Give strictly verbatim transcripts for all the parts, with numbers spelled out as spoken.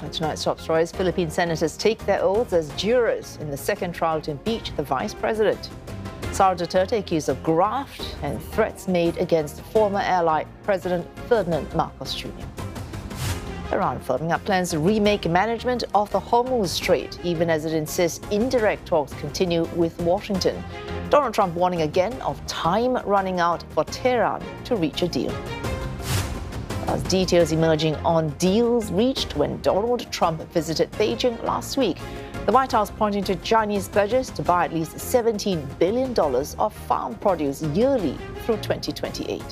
Tonight's top stories: Philippine senators take their oaths as jurors in the second trial to impeach the vice president. Sara Duterte accused of graft and threats made against former ally President Ferdinand Marcos Junior Iran firming up plans to remake management of the Hormuz Strait, even as it insists indirect talks continue with Washington. Donald Trump warning again of time running out for Tehran to reach a deal. As details emerging on deals reached when Donald Trump visited Beijing last week, the White House pointing to Chinese pledges to buy at least seventeen billion dollars of farm produce yearly through twenty twenty-eight.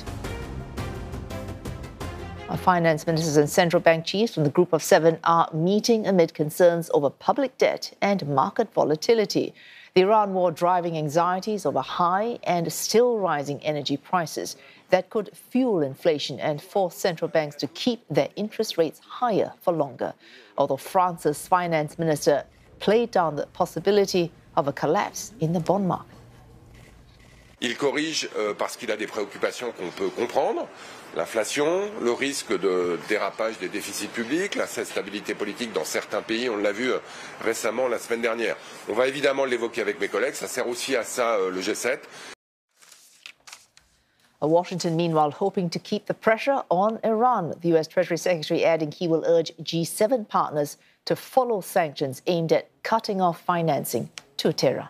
Our finance ministers and central bank chiefs from the Group of Seven are meeting amid concerns over public debt and market volatility. The Iran war driving anxieties over high and still rising energy prices that could fuel inflation and force central banks to keep their interest rates higher for longer. Although France's finance minister played down the possibility of a collapse in the bond market. Il corrige euh, parce qu'il a des préoccupations qu'on peut comprendre. L'inflation, le risque de dérapage des déficits publics, la stabilité politique dans certains pays, on l'a vu euh, récemment la semaine dernière. On va évidemment l'évoquer avec mes collègues, ça sert aussi à ça euh, le G sept. Washington, meanwhile, hoping to keep the pressure on Iran. The U S Treasury Secretary adding he will urge G seven partners to follow sanctions aimed at cutting off financing to Tehran.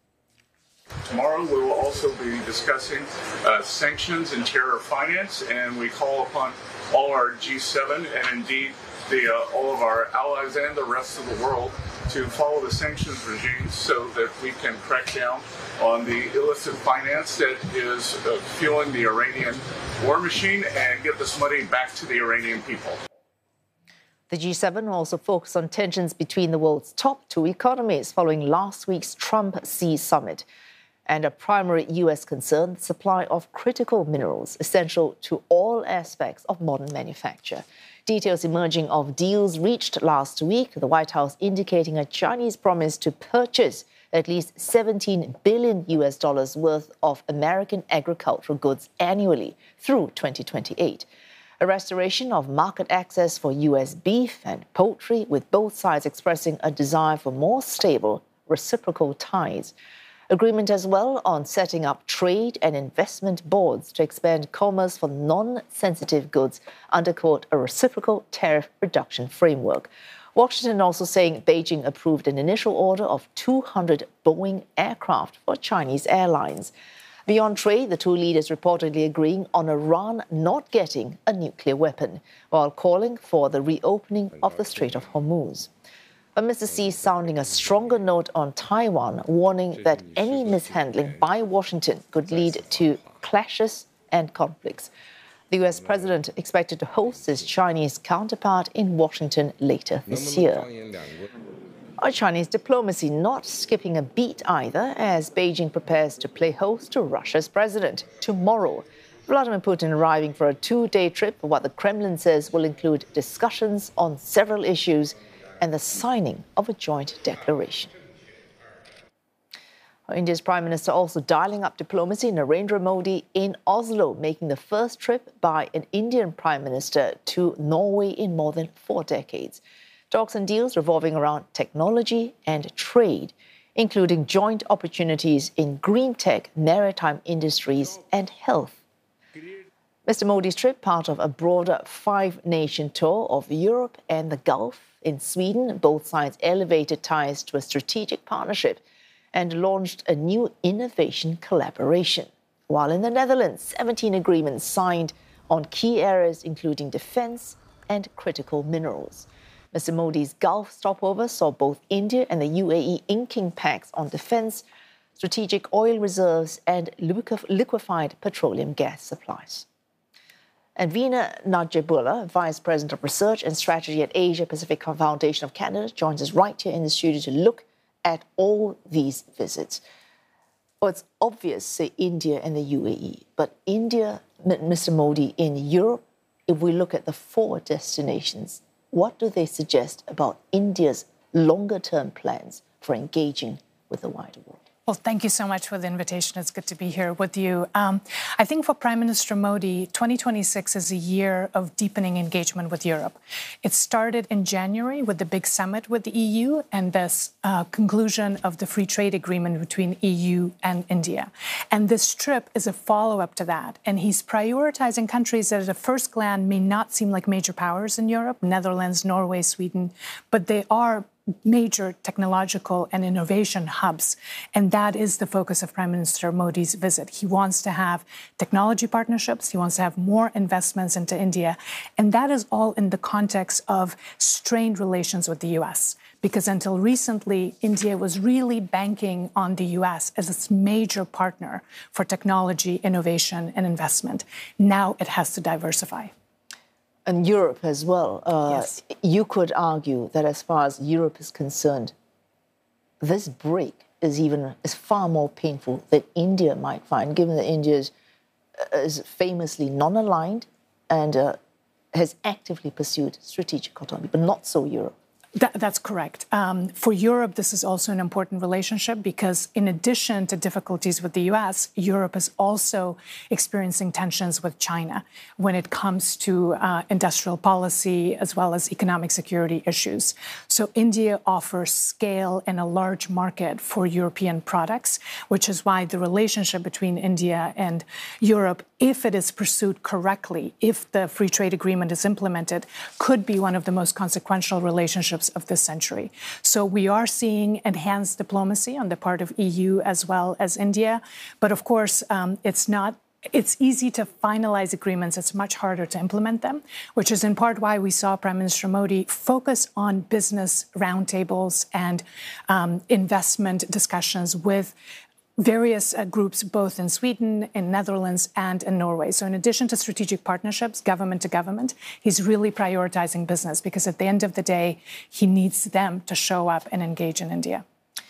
Tomorrow we will also be discussing uh, sanctions and terror finance, and we call upon all our G seven and indeed the, uh, all of our allies and the rest of the world to follow the sanctions regime so that we can crack down on the illicit finance that is uh, fueling the Iranian war machine and get this money back to the Iranian people. The G seven will also focus on tensions between the world's top two economies following last week's Trump-Xi summit. And a primary U S concern, the supply of critical minerals essential to all aspects of modern manufacture. Details emerging of deals reached last week, the White House indicating a Chinese promise to purchase at least seventeen billion U S dollars worth of American agricultural goods annually through twenty twenty-eight. A restoration of market access for U S beef and poultry, with both sides expressing a desire for more stable, reciprocal ties. Agreement as well on setting up trade and investment boards to expand commerce for non-sensitive goods under, quote, a reciprocal tariff reduction framework. Washington also saying Beijing approved an initial order of two hundred Boeing aircraft for Chinese airlines. Beyond trade, the two leaders reportedly agreeing on Iran not getting a nuclear weapon, while calling for the reopening of the Strait of Hormuz. But Mister Xi sounding a stronger note on Taiwan, warning that any mishandling by Washington could lead to clashes and conflicts. The U S president expected to host his Chinese counterpart in Washington later this year. Our Chinese diplomacy not skipping a beat either, as Beijing prepares to play host to Russia's president tomorrow. Vladimir Putin arriving for a two-day trip, what the Kremlin says will include discussions on several issues and the signing of a joint declaration. India's Prime Minister also dialing up diplomacy, Narendra Modi in Oslo, making the first trip by an Indian Prime Minister to Norway in more than four decades. Talks and deals revolving around technology and trade, including joint opportunities in green tech, maritime industries and health. Mister Modi's trip, part of a broader five-nation tour of Europe and the Gulf. In Sweden, both sides elevated ties to a strategic partnership and launched a new innovation collaboration. While in the Netherlands, seventeen agreements signed on key areas including defense and critical minerals. Mister Modi's Gulf stopover saw both India and the U A E inking pacts on defense, strategic oil reserves and liquefied petroleum gas supplies. And Veena Najeebullah, Vice President of Research and Strategy at Asia Pacific Foundation of Canada, joins us right here in the studio to look at all these visits. Well, it's obvious, say, India and the U A E, but India, Mister Modi, in Europe, if we look at the four destinations, what do they suggest about India's longer-term plans for engaging with the wider world? Well, thank you so much for the invitation. It's good to be here with you. Um, I think for Prime Minister Modi, twenty twenty-six is a year of deepening engagement with Europe. It started in January with the big summit with the E U and the uh, conclusion of the free trade agreement between E U and India. And this trip is a follow-up to that. And he's prioritizing countries that at a first glance may not seem like major powers in Europe, Netherlands, Norway, Sweden, but they are major technological and innovation hubs. And that is the focus of Prime Minister Modi's visit. He wants to have technology partnerships. He wants to have more investments into India. And that is all in the context of strained relations with the U S. Because until recently, India was really banking on the U S as its major partner for technology, innovation, and investment. Now it has to diversify. And Europe as well. Uh, yes. You could argue that as far as Europe is concerned, this break is even is far more painful than India might find, given that India is, is famously non-aligned and uh, has actively pursued strategic autonomy, but not so Europe. That, that's correct. Um, for Europe, this is also an important relationship because in addition to difficulties with the U S, Europe is also experiencing tensions with China when it comes to uh, industrial policy as well as economic security issues. So India offers scale and a large market for European products, which is why the relationship between India and Europe, if it is pursued correctly, if the free trade agreement is implemented, could be one of the most consequential relationships of this century. So we are seeing enhanced diplomacy on the part of E U as well as India. But of course, um, it's not It's easy to finalize agreements. It's much harder to implement them, which is in part why we saw Prime Minister Modi focus on business roundtables and um, investment discussions with various uh, groups, both in Sweden, in Netherlands, and in Norway. So in addition to strategic partnerships, government to government, he's really prioritizing business because at the end of the day, he needs them to show up and engage in India.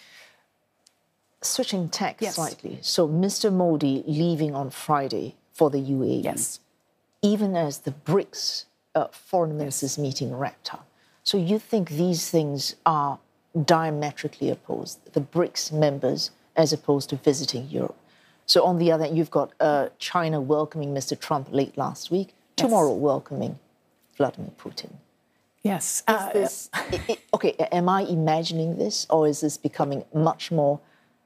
Switching tack yes. slightly. So Mister Modi leaving on Friday for the U A E, yes. even as the BRICS uh, foreign ministers yes. meeting wrapped up. So you think these things are diametrically opposed, the BRICS members as opposed to visiting Europe? So on the other hand, you've got uh, China welcoming Mister Trump late last week, yes. tomorrow welcoming Vladimir Putin. Yes. Is uh, this, it, it, okay, am I imagining this, or is this becoming much more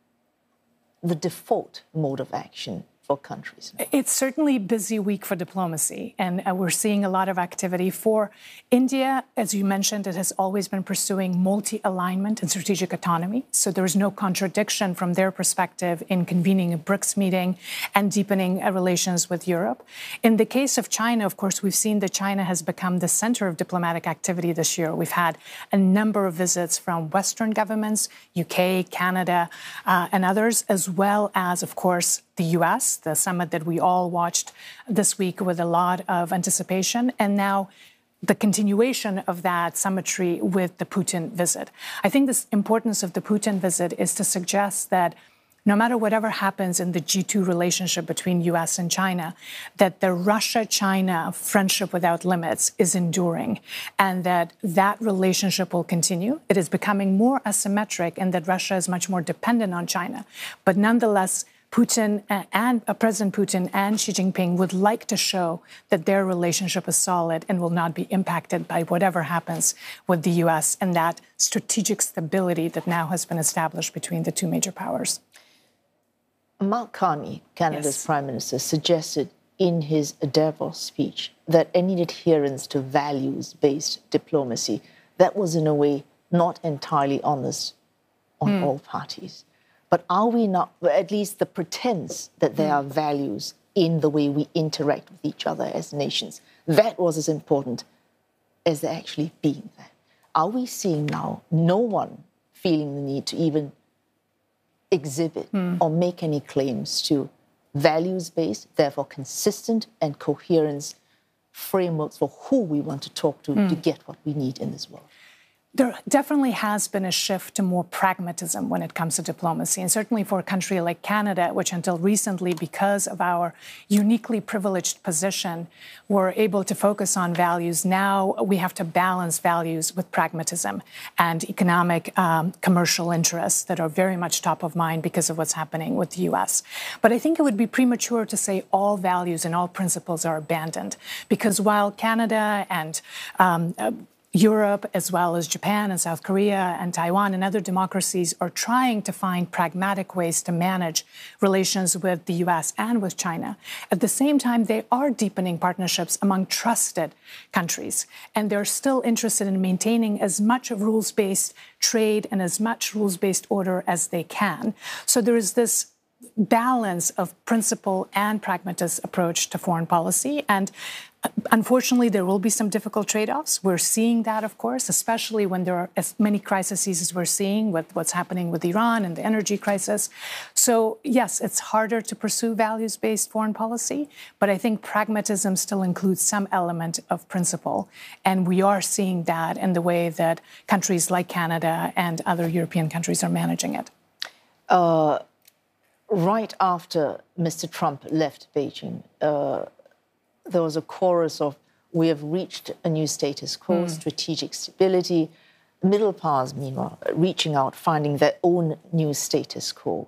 the default mode of action for countries? It's certainly a busy week for diplomacy, and uh, we're seeing a lot of activity. For India, as you mentioned, it has always been pursuing multi-alignment and strategic autonomy, so there is no contradiction from their perspective in convening a BRICS meeting and deepening uh, relations with Europe. In the case of China, of course, we've seen that China has become the center of diplomatic activity this year. We've had a number of visits from Western governments, U K, Canada, uh, and others, as well as, of course, the U S, the summit that we all watched this week with a lot of anticipation, and now the continuation of that summitry with the Putin visit. I think the importance of the Putin visit is to suggest that no matter whatever happens in the G two relationship between U S and China, that the Russia-China friendship without limits is enduring and that that relationship will continue. It is becoming more asymmetric and that Russia is much more dependent on China. But nonetheless, Putin and uh, President Putin and Xi Jinping would like to show that their relationship is solid and will not be impacted by whatever happens with the U S and that strategic stability that now has been established between the two major powers. Mark Carney, Canada's yes. Prime Minister, suggested in his Davos speech that any adherence to values-based diplomacy, that was in a way not entirely honest on mm. all parties. But are we not, at least the pretense that there mm. are values in the way we interact with each other as nations, that was as important as there actually being that. Are we seeing now no one feeling the need to even exhibit mm. or make any claims to values-based, therefore consistent and coherent frameworks for who we want to talk to mm. to get what we need in this world? There definitely has been a shift to more pragmatism when it comes to diplomacy. And certainly for a country like Canada, which until recently, because of our uniquely privileged position, were able to focus on values. Now we have to balance values with pragmatism and economic um, commercial interests that are very much top of mind because of what's happening with the U S. But I think it would be premature to say all values and all principles are abandoned, because while Canada and um, uh, Europe, as well as Japan and South Korea and Taiwan and other democracies, are trying to find pragmatic ways to manage relations with the U S and with China. At the same time, they are deepening partnerships among trusted countries, and they're still interested in maintaining as much of rules-based trade and as much rules-based order as they can. So there is this balance of principle and pragmatist approach to foreign policy. And unfortunately, there will be some difficult trade-offs. We're seeing that, of course, especially when there are as many crises as we're seeing with what's happening with Iran and the energy crisis. So, yes, it's harder to pursue values-based foreign policy, but I think pragmatism still includes some element of principle. And we are seeing that in the way that countries like Canada and other European countries are managing it. Uh, right after Mister Trump left Beijing, uh, there was a chorus of, we have reached a new status quo, mm. strategic stability. Middle powers, meanwhile, reaching out, finding their own new status quo.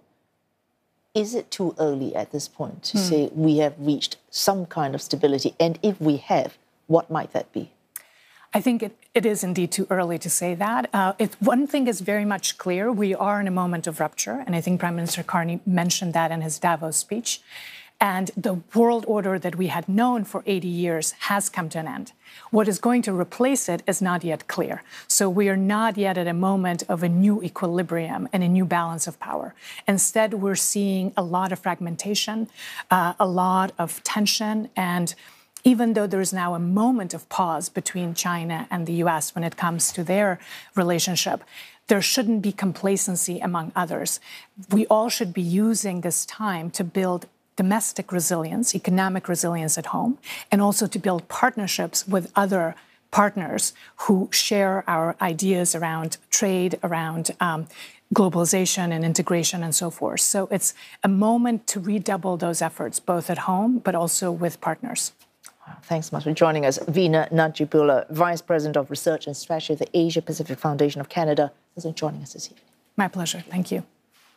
Is it too early at this point to mm. say we have reached some kind of stability? And if we have, what might that be? I think it, it is indeed too early to say that. Uh, if one thing is very much clear, we are in a moment of rupture. And I think Prime Minister Carney mentioned that in his Davos speech. And the world order that we had known for eighty years has come to an end. What is going to replace it is not yet clear. So we are not yet at a moment of a new equilibrium and a new balance of power. Instead, we're seeing a lot of fragmentation, uh, a lot of tension, and even though there is now a moment of pause between China and the U S when it comes to their relationship, there shouldn't be complacency among others. We all should be using this time to build domestic resilience, economic resilience at home, and also to build partnerships with other partners who share our ideas around trade, around um, globalization and integration and so forth. So it's a moment to redouble those efforts, both at home, but also with partners. Thanks so much for joining us. Veena Najibullah, Vice President of Research and Strategy of the Asia Pacific Foundation of Canada, is joining us this evening. My pleasure. Thank you.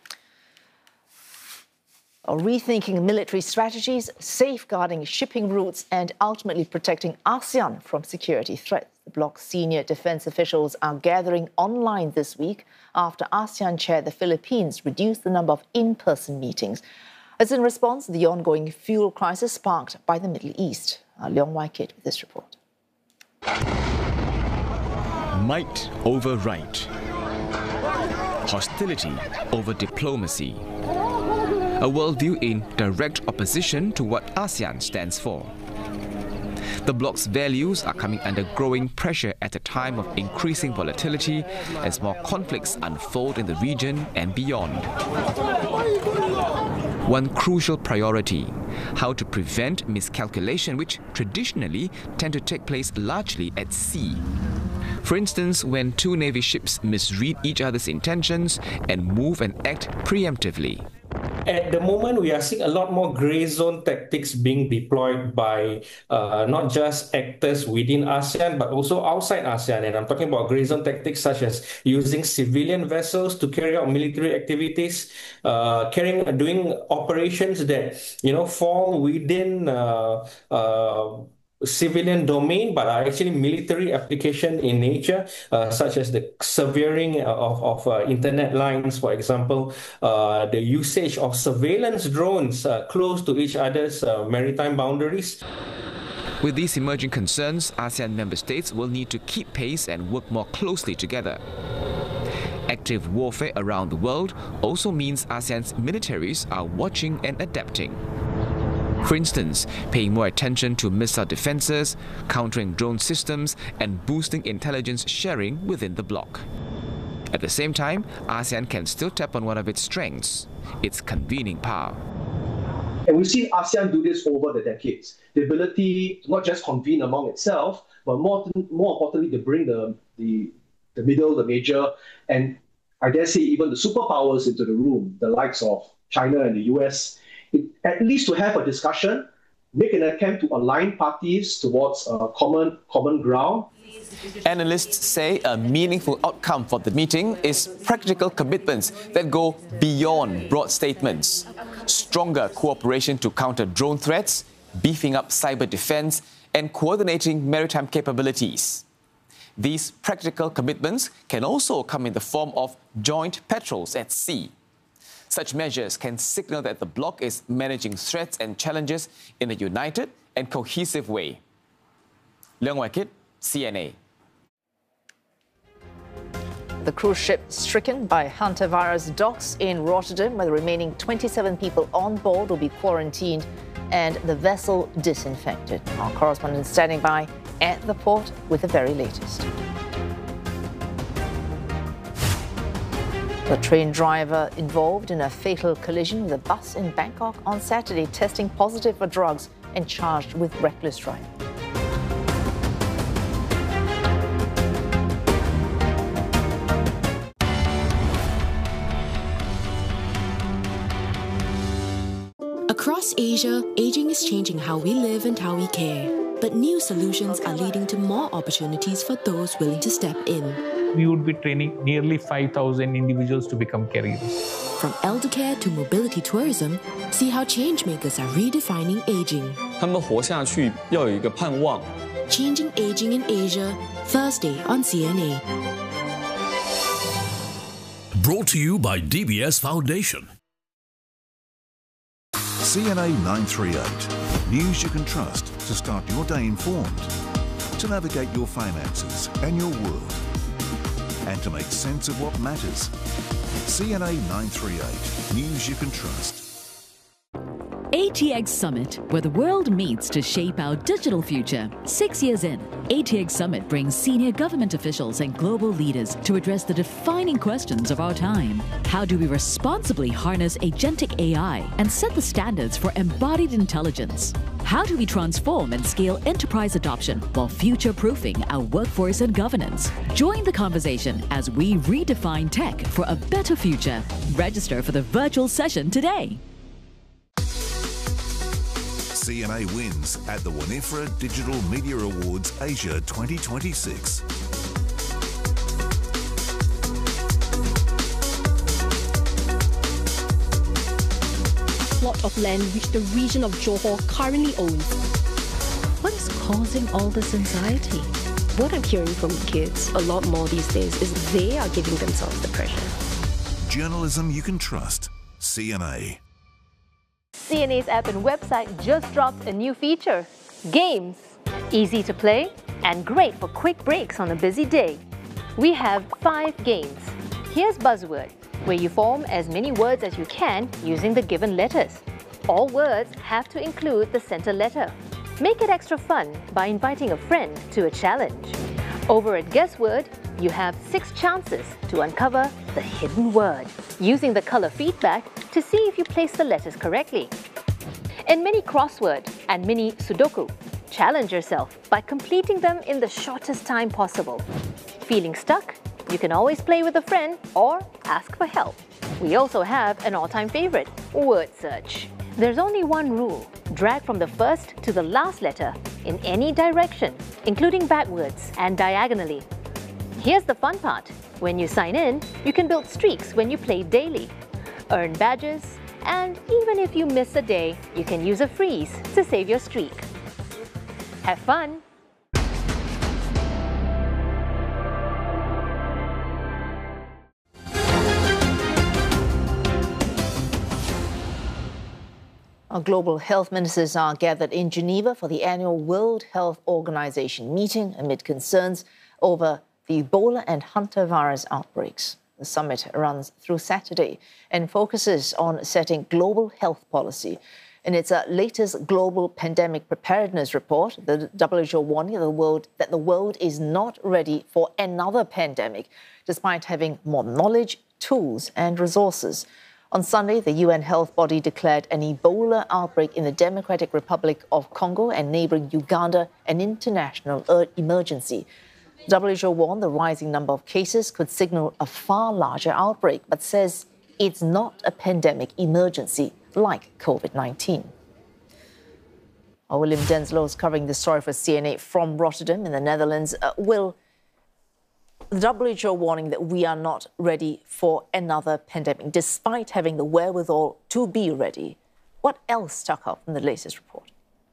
Rethinking military strategies, safeguarding shipping routes, and ultimately protecting ASEAN from security threats. The bloc's senior defense officials are gathering online this week after ASEAN chair the Philippines reduced the number of in-person meetings. As in response to the ongoing fuel crisis sparked by the Middle East. Uh, Leong Wai Kit with this report. Might over right. Hostility over diplomacy. A worldview in direct opposition to what ASEAN stands for. The bloc's values are coming under growing pressure at a time of increasing volatility as more conflicts unfold in the region and beyond. One crucial priority, how to prevent miscalculation, which traditionally tend to take place largely at sea. For instance, when two Navy ships misread each other's intentions and move and act preemptively. At the moment, we are seeing a lot more grey zone tactics being deployed by uh, not just actors within ASEAN, but also outside ASEAN. And I'm talking about grey zone tactics such as using civilian vessels to carry out military activities, uh, carrying, doing operations that, you know, fall within uh, uh, civilian domain, but are actually military application in nature, uh, such as the severing of, of uh, internet lines, for example, uh, the usage of surveillance drones uh, close to each other's uh, maritime boundaries. With these emerging concerns, ASEAN member states will need to keep pace and work more closely together. Active warfare around the world also means ASEAN's militaries are watching and adapting. For instance, paying more attention to missile defenses, countering drone systems, and boosting intelligence sharing within the bloc. At the same time, ASEAN can still tap on one of its strengths, its convening power. And we've seen ASEAN do this over the decades. The ability to not just convene among itself, but more, more importantly, to bring the, the the middle, the major, and I dare say even the superpowers into the room, the likes of China and the U S, it, at least to have a discussion, make an attempt to align parties towards a common, common ground. Analysts say a meaningful outcome for the meeting is practical commitments that go beyond broad statements. Stronger cooperation to counter drone threats, beefing up cyber defense, and coordinating maritime capabilities. These practical commitments can also come in the form of joint patrols at sea. Such measures can signal that the bloc is managing threats and challenges in a united and cohesive way. Leung Wai Kit, C N A. The cruise ship stricken by hantavirus docks in Rotterdam, where the remaining twenty-seven people on board will be quarantined and the vessel disinfected. Our correspondent standing by at the port with the very latest. The train driver involved in a fatal collision with a bus in Bangkok on Saturday, testing positive for drugs and charged with reckless driving. Across Asia, aging is changing how we live and how we care. But new solutions are leading to more opportunities for those willing to step in. We would be training nearly five thousand individuals to become caregivers. From elder care to mobility tourism, see how changemakers are redefining aging. 他们活下去要有一个盼望。 Changing Aging in Asia, Thursday on C N A. Brought to you by D B S Foundation. C N A nine three eight. News you can trust to start your day informed, to navigate your finances and your world, and to make sense of what matters. C N A nine three eight. News you can trust. A T X Summit, where the world meets to shape our digital future. Six years in, A T X Summit brings senior government officials and global leaders to address the defining questions of our time. How do we responsibly harness agentic A I and set the standards for embodied intelligence? How do we transform and scale enterprise adoption while future-proofing our workforce and governance? Join the conversation as we redefine tech for a better future. Register for the virtual session today. C N A wins at the Winifred Digital Media Awards Asia twenty twenty-six. Plot of land which the region of Johor currently owns. What's causing all this anxiety? What I'm hearing from kids a lot more these days is they are giving themselves the pressure. Journalism you can trust. C N A. C N A's app and website just dropped a new feature, Games. Easy to play and great for quick breaks on a busy day. We have five games. Here's Buzzword, where you form as many words as you can using the given letters. All words have to include the center letter. Make it extra fun by inviting a friend to a challenge. Over at Guessword, you have six chances to uncover the hidden word, using the color feedback to see if you place the letters correctly. In Mini Crossword and Mini Sudoku, challenge yourself by completing them in the shortest time possible. Feeling stuck? You can always play with a friend or ask for help. We also have an all-time favorite, Word Search. There's only one rule: drag from the first to the last letter in any direction, including backwards and diagonally. Here's the fun part. When you sign in, you can build streaks when you play daily, earn badges, and even if you miss a day, you can use a freeze to save your streak. Have fun! Our global health ministers are gathered in Geneva for the annual World Health Organization meeting amid concerns over the Ebola and hantavirus outbreaks. The summit runs through Saturday and focuses on setting global health policy. In its uh, latest global pandemic preparedness report, the W H O warning the world that the world is not ready for another pandemic, despite having more knowledge, tools and resources. On Sunday, the U N health body declared an Ebola outbreak in the Democratic Republic of Congo and neighboring Uganda an international emergency. W H O warned the rising number of cases could signal a far larger outbreak, but says it's not a pandemic emergency like COVID nineteen. William Denzlo is covering the story for C N A from Rotterdam in the Netherlands. Uh, Will, the W H O warning that we are not ready for another pandemic, despite having the wherewithal to be ready. What else stuck out in the latest report?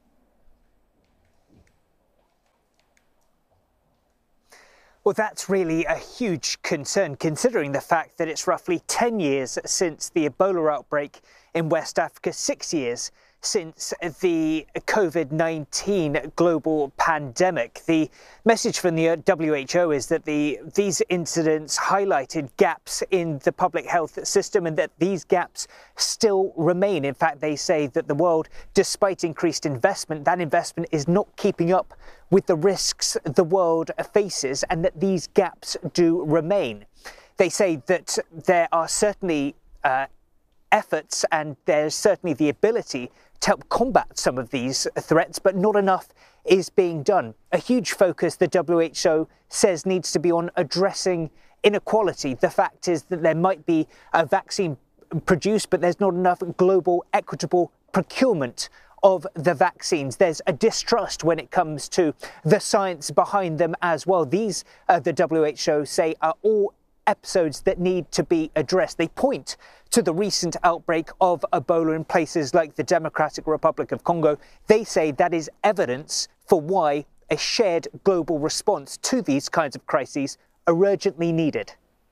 Well, that's really a huge concern, considering the fact that it's roughly ten years since the Ebola outbreak in West Africa, six years since the COVID nineteen global pandemic. The message from the W H O is that the, these incidents highlighted gaps in the public health system and that these gaps still remain. In fact, they say that the world, despite increased investment, that investment is not keeping up with the risks the world faces and that these gaps do remain. They say that there are certainly uh, efforts and there's certainly the ability to help combat some of these threats, but not enough is being done. A huge focus, the W H O says, needs to be on addressing inequality. The fact is that there might be a vaccine produced, but there's not enough global equitable procurement of the vaccines. There's a distrust when it comes to the science behind them as well. These, uh, the W H O say, are all episodes that need to be addressed. They point to the recent outbreak of Ebola in places like the Democratic Republic of Congo. They say that is evidence for why a shared global response to these kinds of crises are urgently needed.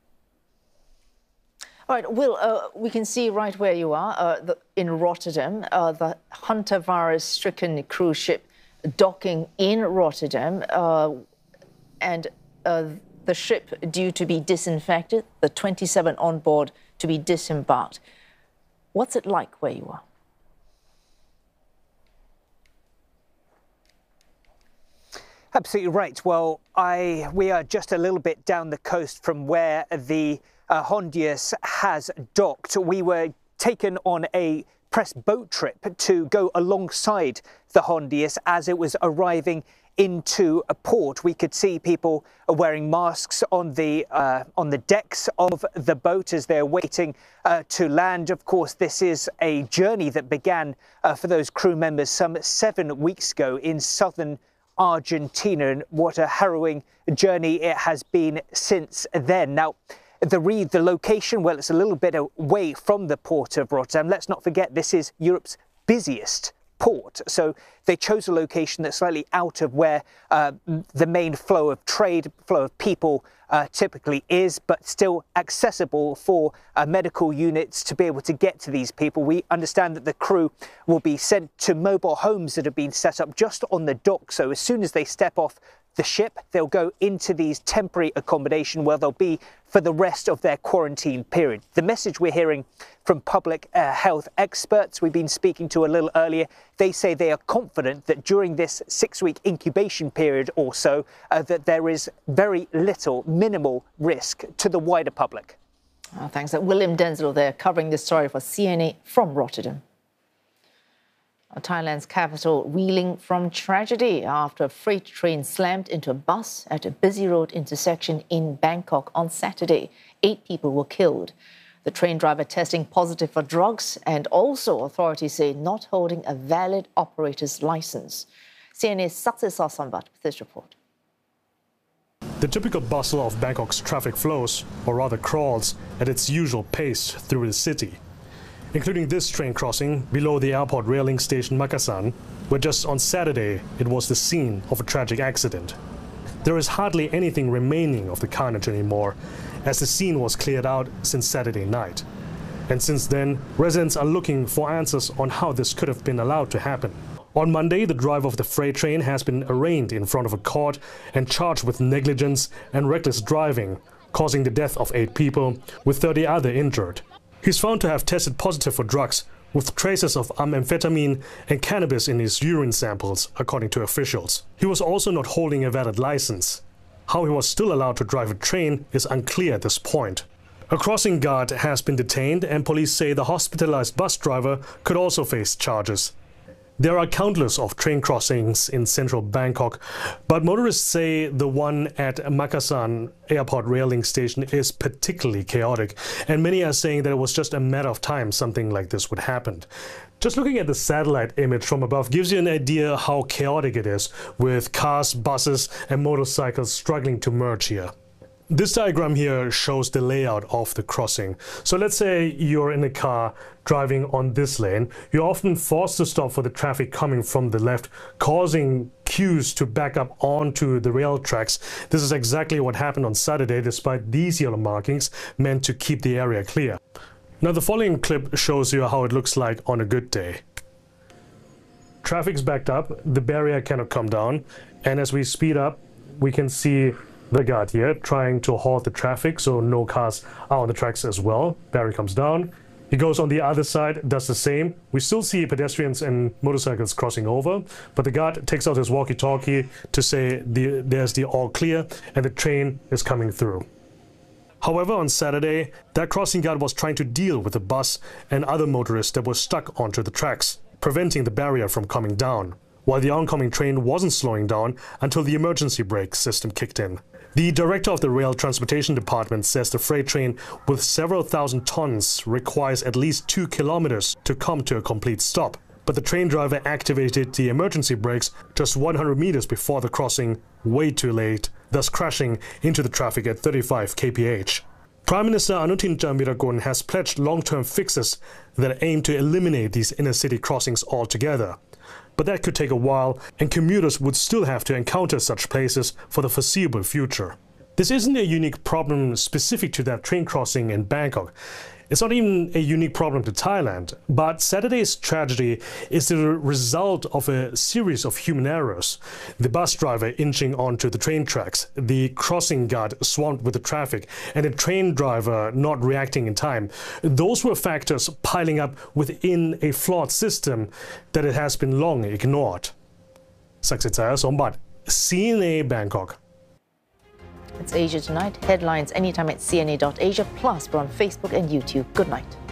All right, Will, uh, we can see right where you are uh, the, in Rotterdam, uh, the hantavirus-stricken cruise ship docking in Rotterdam, uh, and uh, the ship due to be disinfected, the twenty-seven on board to be disembarked. What's it like where you are? Absolutely right. Well, I we are just a little bit down the coast from where the uh, Hondius has docked. We were taken on a press boat trip to go alongside the Hondius as it was arriving into a port. We could see people wearing masks on the uh, on the decks of the boat as they're waiting uh, to land. Of course, this is a journey that began uh, for those crew members some seven weeks ago in southern Argentina, and what a harrowing journey it has been since then. Now, the re the location, well, it's a little bit away from the port of Rotterdam. Let's not forget, this is Europe's busiest port. So they chose a location that's slightly out of where uh, the main flow of trade, flow of people uh, typically is, but still accessible for uh, medical units to be able to get to these people. We understand that the crew will be sent to mobile homes that have been set up just on the dock. So as soon as they step off the ship, they'll go into these temporary accommodation where they'll be for the rest of their quarantine period. The message we're hearing from public uh, health experts we've been speaking to a little earlier, they say they are confident that during this six-week incubation period or so, uh, that there is very little, minimal risk to the wider public. Oh, thanks. William Denzlo there covering this story for C N A from Rotterdam. Thailand's capital reeling from tragedy after a freight train slammed into a bus at a busy road intersection in Bangkok on Saturday. Eight people were killed. The train driver testing positive for drugs and also, authorities say, not holding a valid operator's license. C N A's Saksesa Sambat with this report. The typical bustle of Bangkok's traffic flows, or rather crawls, at its usual pace through the city, including this train crossing below the airport railing station Makassar, where just on Saturday it was the scene of a tragic accident. There is hardly anything remaining of the carnage anymore, as the scene was cleared out since Saturday night. And since then, residents are looking for answers on how this could have been allowed to happen. On Monday, the driver of the freight train has been arraigned in front of a court and charged with negligence and reckless driving, causing the death of eight people, with thirty others injured. He's found to have tested positive for drugs, with traces of amphetamine and cannabis in his urine samples, according to officials. He was also not holding a valid license. How he was still allowed to drive a train is unclear at this point. A crossing guard has been detained, and police say the hospitalized bus driver could also face charges. There are countless of train crossings in central Bangkok, but motorists say the one at Makassan Airport rail link station is particularly chaotic, and many are saying that it was just a matter of time something like this would happen. Just looking at the satellite image from above gives you an idea how chaotic it is, with cars, buses and motorcycles struggling to merge here. This diagram here shows the layout of the crossing. So let's say you're in a car driving on this lane. You're often forced to stop for the traffic coming from the left, causing queues to back up onto the rail tracks. This is exactly what happened on Saturday, despite these yellow markings meant to keep the area clear. Now the following clip shows you how it looks like on a good day. Traffic's backed up, the barrier cannot come down, and as we speed up, we can see the guard here trying to halt the traffic so no cars are on the tracks as well. Barrier comes down. He goes on the other side, does the same. We still see pedestrians and motorcycles crossing over, but the guard takes out his walkie-talkie to say the, there's the all clear and the train is coming through. However, on Saturday, that crossing guard was trying to deal with a bus and other motorists that were stuck onto the tracks, preventing the barrier from coming down, while the oncoming train wasn't slowing down until the emergency brake system kicked in. The director of the Rail Transportation Department says the freight train with several thousand tons requires at least two kilometers to come to a complete stop. But the train driver activated the emergency brakes just one hundred meters before the crossing, way too late, thus crashing into the traffic at thirty-five kilometers per hour. Prime Minister Anutin Javirakun has pledged long-term fixes that aim to eliminate these inner-city crossings altogether. But that could take a while, and commuters would still have to encounter such places for the foreseeable future. This isn't a unique problem specific to that train crossing in Bangkok. It's not even a unique problem to Thailand, but Saturday's tragedy is the result of a series of human errors. The bus driver inching onto the train tracks, the crossing guard swamped with the traffic, and the train driver not reacting in time. Those were factors piling up within a flawed system that it has been long ignored. Saksitaya Sombat, C N A Bangkok. It's Asia Tonight. Headlines anytime at C N A dot Asia. Plus, we're on Facebook and YouTube. Good night.